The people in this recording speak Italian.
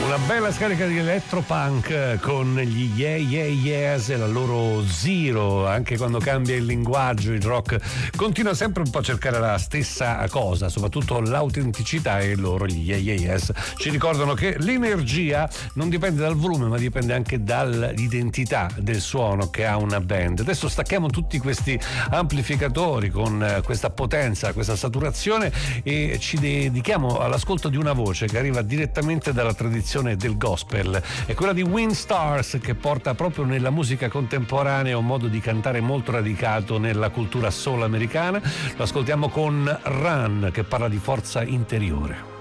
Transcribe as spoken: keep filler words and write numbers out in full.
Una bella scarica di electropunk con gli Yeah Yeah Yeahs e la loro Zero. Anche quando cambia il linguaggio, il rock continua sempre un po' a cercare la stessa cosa, soprattutto l'autenticità, e loro, gli Yeah Yeah Yeahs, ci ricordano che l'energia non dipende dal volume, ma dipende anche dall'identità del suono che ha una band. Adesso stacchiamo tutti questi amplificatori con questa potenza, questa saturazione, e ci dedichiamo all'ascolto di una voce che arriva direttamente dalla tradizione del gospel. È quella di Win Stars, che porta proprio nella musica contemporanea un modo di cantare molto radicato nella cultura soul americana. Lo ascoltiamo con Run, che parla di forza interiore.